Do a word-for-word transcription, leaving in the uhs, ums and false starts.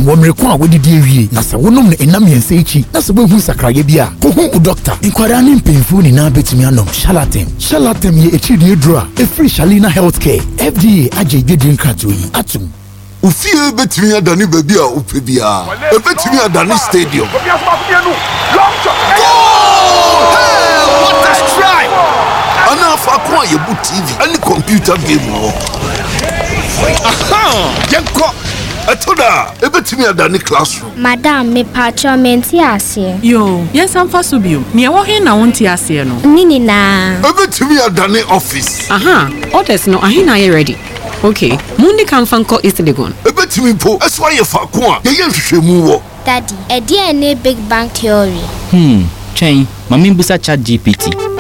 shalatem wo mreko a wodidi ewie na se wonom ne enam yense echi na se behu sakraye bia ko hu u doctor inkwara ne mpemfu ni na betumi anom shalatem shalatem ye echi de edura e free Shalina Healthcare F D A age gedin krato yi atum Ufie betumi adani baby a upe bia e betumi adani stadium Hey, what a strike! Ana fa kwa yebu T V any computer game wo aha yenko atoda e betumi adani classroom Madam me patcho menti ase yo yes am fa so bio me wo he na wonti ase no nini na e betumi adani office aha orders no ahina ye ready okay mundi kan fanko East Legon e betumi po eso aye fa ko a ye hwehwemu wo Daddy e dia ne big bang theory hmm train mami busa chat G P T